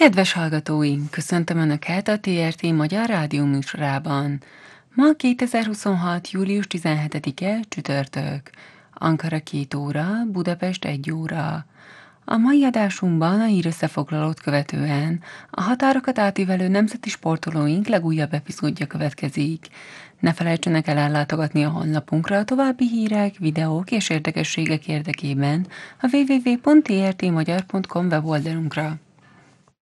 Kedves hallgatóink, köszöntöm Önöket a TRT Magyar Rádió műsorában. Ma 2026. július 17-e csütörtök. Ankara 2 óra, Budapest 1 óra. A mai adásunkban a hírösszefoglalót követően a határokat átívelő nemzeti sportolóink legújabb epizódja következik. Ne felejtsenek el ellátogatni a honlapunkra a további hírek, videók és érdekességek érdekében a www.trtmagyar.com weboldalunkra.